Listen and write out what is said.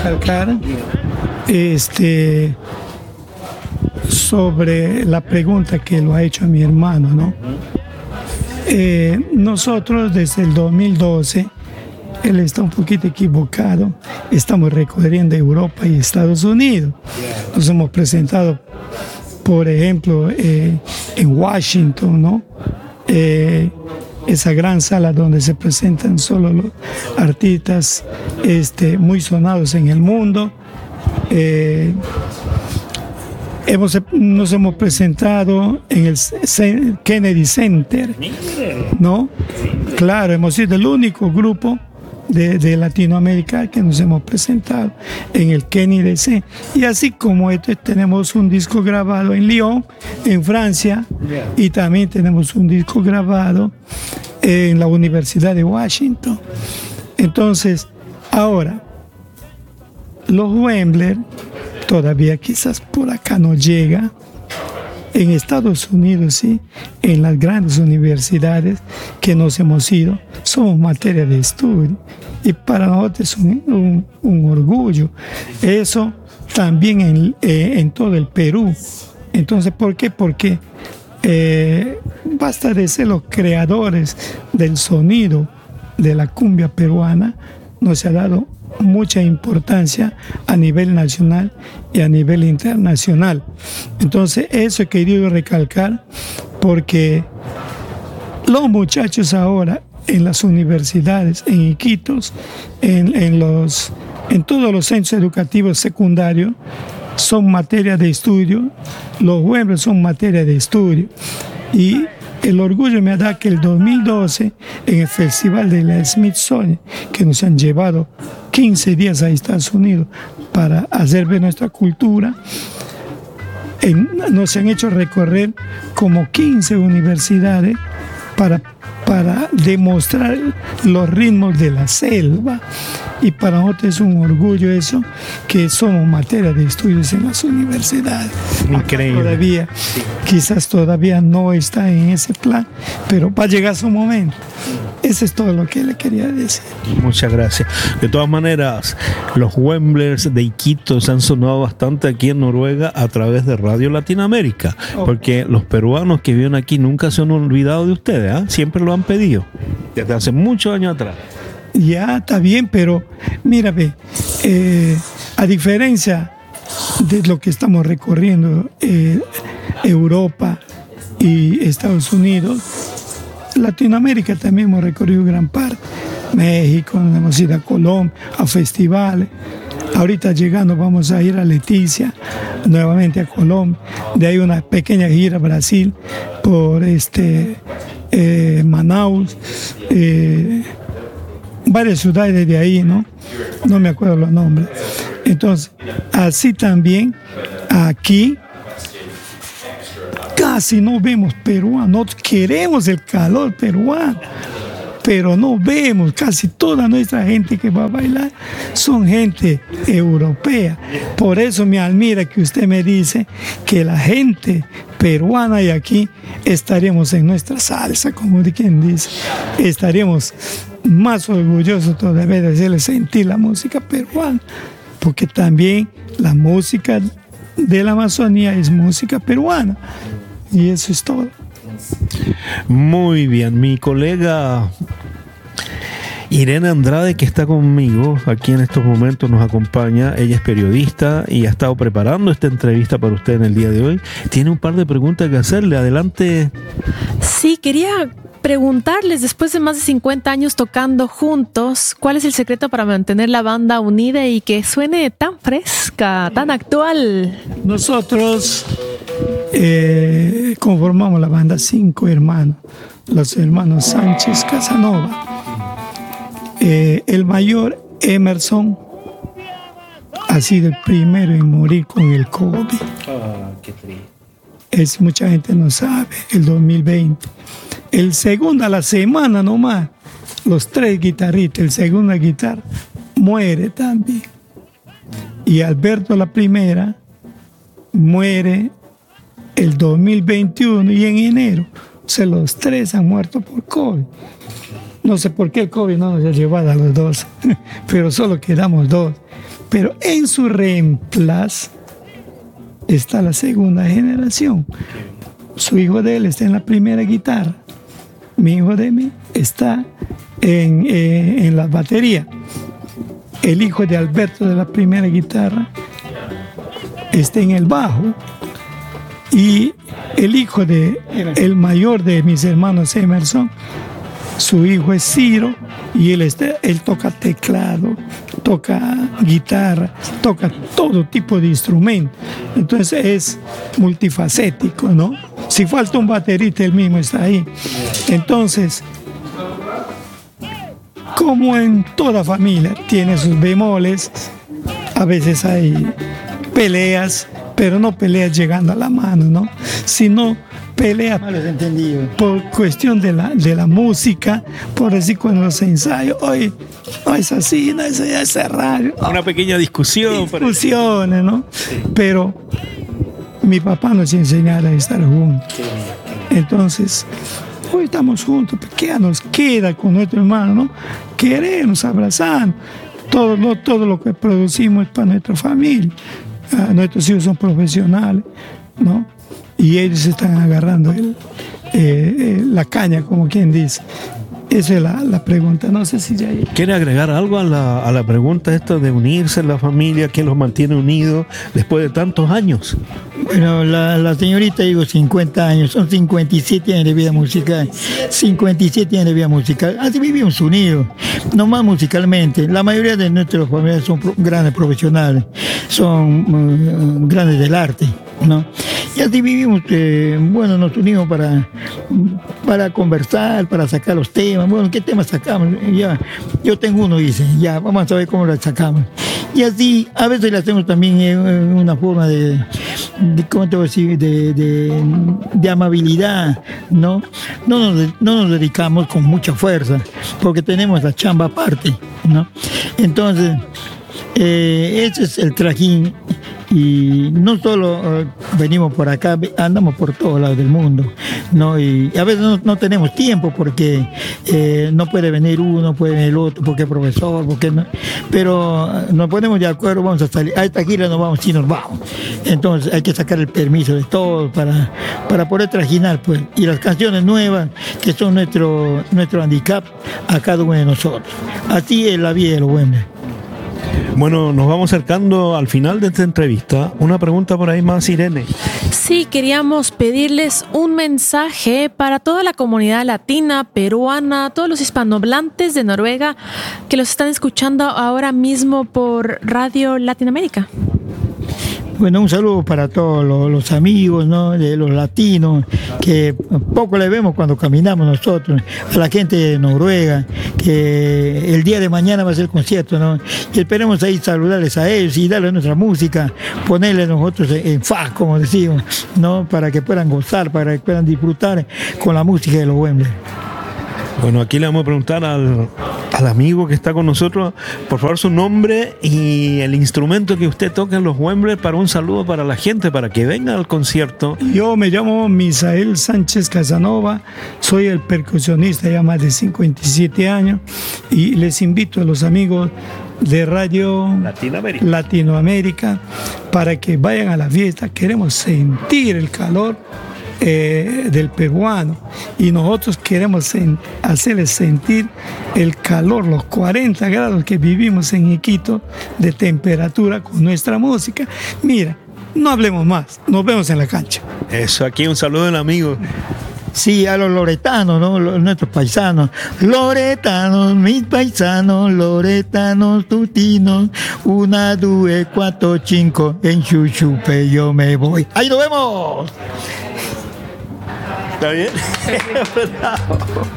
recalcar sobre la pregunta que lo ha hecho mi hermano, ¿no? Nosotros desde el 2012, él está un poquito equivocado, estamos recorriendo Europa y Estados Unidos. Nos hemos presentado, por ejemplo, en Washington, ¿no? Esa gran sala donde se presentan solo los artistas muy sonados en el mundo. Nos hemos presentado en el Kennedy Center, ¿no? Claro, hemos sido el único grupo de Latinoamérica que nos hemos presentado en el Kennedy Center. Y así como tenemos un disco grabado en Lyon, en Francia, y también tenemos un disco grabado en la Universidad de Washington. Entonces, ahora, los Wembler todavía quizás por acá no llega. En Estados Unidos, sí, en las grandes universidades que nos hemos ido, somos materia de estudio. Y para nosotros es un orgullo. Eso también en todo el Perú. Entonces, ¿por qué? Porque basta de ser los creadores del sonido de la cumbia peruana, nos ha dado mucha importancia a nivel nacional y a nivel internacional. Entonces, eso he querido recalcar porque los muchachos ahora en las universidades, en Iquitos, en todos los centros educativos secundarios, son materia de estudio, los Wembler son materia de estudio. Y el orgullo me da que el 2012, en el Festival de la Smithsonian, que nos han llevado 15 días a Estados Unidos para hacer ver nuestra cultura, nos han hecho recorrer como 15 universidades para demostrar los ritmos de la selva. Y para nosotros es un orgullo eso, que somos materia de estudios en las universidades. Increíble. Quizás todavía no está en ese plan, pero va a llegar su momento. Eso es todo lo que le quería decir. Muchas gracias. De todas maneras, los Wemblers de Iquitos han sonado bastante aquí en Noruega a través de Radio Latinoamérica, porque los peruanos que viven aquí nunca se han olvidado de ustedes, ¿eh? Siempre lo han pedido, desde hace muchos años atrás. Ya está bien, pero mira, a diferencia de lo que estamos recorriendo Europa y Estados Unidos, Latinoamérica también hemos recorrido gran parte. México, hemos ido a Colombia, a festivales. Ahorita llegando vamos a ir a Leticia, nuevamente a Colombia. De ahí una pequeña gira a Brasil por Manaus, varias ciudades de ahí, ¿no? No me acuerdo los nombres. Entonces, así también aquí casi no vemos peruanos, queremos el calor peruano, pero no vemos, casi toda nuestra gente que va a bailar son gente europea. Por eso me admira que usted me dice que la gente peruana y aquí estaremos en nuestra salsa, como de quien dice, estaremos más orgullosos todavía de hacerle sentir la música peruana, porque también la música de la Amazonía es música peruana. Y eso es todo. Muy bien, mi colega Irene Andrade, que está conmigo aquí en estos momentos, nos acompaña. Ella es periodista y ha estado preparando esta entrevista para usted en el día de hoy. Tiene un par de preguntas que hacerle. Adelante. Sí, quería preguntarles, después de más de 50 años tocando juntos, ¿cuál es el secreto para mantener la banda unida y que suene tan fresca, tan actual? Nosotros conformamos la banda 5 hermanos, los hermanos Sánchez Casanova. El mayor, Emerson, ha sido el primero en morir con el COVID. Qué triste. Mucha gente no sabe, el 2020. El segundo, a la semana nomás, los 3 guitarristas, el segundo guitarra, muere también. Y Alberto, la primera, muere el 2021 y en enero. O sea, los 3 han muerto por COVID. No sé por qué el COVID no nos ha llevado a los 2, pero solo quedamos 2. Pero en su reemplazo está la segunda generación. Su hijo de él está en la primera guitarra. Mi hijo de mí está en la batería. El hijo de Alberto de la primera guitarra está en el bajo. Y el hijo el mayor de mis hermanos, Emerson, su hijo es Ciro, y él toca teclado, toca guitarra, toca todo tipo de instrumento. Entonces es multifacético, ¿no? Si falta un baterista, él mismo está ahí. Entonces, como en toda familia, tiene sus bemoles, a veces hay peleas, pero no peleas llegando a la mano, ¿no? Sino pelea por cuestión de la música, por decir cuando los ensayos, hoy no es así, no es así, es raro. Una pequeña discusión. Discusiones, ¿no? Pero mi papá nos enseñaba a estar juntos. Entonces, hoy estamos juntos, porque ya nos queda con nuestro hermano, ¿no? Queremos abrazar. Todo lo que producimos es para nuestra familia. Nuestros hijos son profesionales, ¿no? Y ellos están agarrando la caña, como quien dice. Esa es la pregunta. No sé si ya... ¿Quiere agregar algo a la pregunta esto de unirse en la familia? ¿Qué los mantiene unidos después de tantos años? Bueno, la señorita, digo, 50 años, son 57 años de vida musical, 57 años de vida musical, así vivimos unidos, no más musicalmente. La mayoría de nuestros familiares son grandes profesionales, son grandes del arte, ¿no? Y así vivimos, bueno, nos unimos para conversar, para sacar los temas. Bueno, ¿qué temas sacamos? Ya, yo tengo uno, dice, ya, vamos a ver cómo lo sacamos. Y así, a veces le hacemos también una forma ¿cómo te voy a decir? De amabilidad, ¿no? No nos dedicamos con mucha fuerza, porque tenemos la chamba aparte, ¿no? Entonces, ese es el trajín. Y no solo venimos por acá, andamos por todos lados del mundo, ¿no? Y a veces no tenemos tiempo porque no puede venir uno, puede venir el otro, porque es profesor, porque no. Pero nos ponemos de acuerdo, vamos a salir, a esta gira nos vamos y nos vamos. Entonces hay que sacar el permiso de todos para poder trajinar, pues. Y las canciones nuevas, que son nuestro handicap a cada uno de nosotros. Así es la vida de los Wembley. Bueno, nos vamos acercando al final de esta entrevista. Una pregunta por ahí más, Irene. Sí, queríamos pedirles un mensaje para toda la comunidad latina, peruana, todos los hispanohablantes de Noruega que los están escuchando ahora mismo por Radio Latinoamérica. Bueno, un saludo para todos los amigos, ¿no? De los latinos, que poco le vemos cuando caminamos nosotros, a la gente de Noruega, que el día de mañana va a ser el concierto, ¿no? Y esperemos ahí saludarles a ellos y darles nuestra música, ponerle nosotros en faz, como decimos, ¿no? Para que puedan gozar, para que puedan disfrutar con la música de los Wembley. Bueno, aquí le vamos a preguntar al amigo que está con nosotros, por favor, su nombre y el instrumento que usted toca en los Wembley, para un saludo para la gente, para que venga al concierto. Yo me llamo Misael Sánchez Casanova, soy el percusionista ya más de 57 años, y les invito a los amigos de Radio Latinoamérica para que vayan a la fiesta. Queremos sentir el calor del peruano, y nosotros queremos hacerles sentir el calor, los 40 grados que vivimos en Iquitos de temperatura con nuestra música. Mira, no hablemos más, nos vemos en la cancha. Eso, aquí un saludo del amigo. Sí, a los loretanos, ¿no? Nuestros paisanos. Loretanos, mis paisanos, loretanos, tutinos, una, due, cuatro, cinco, en Chuchupe yo me voy. ¡Ahí nos vemos! ¿Está bien?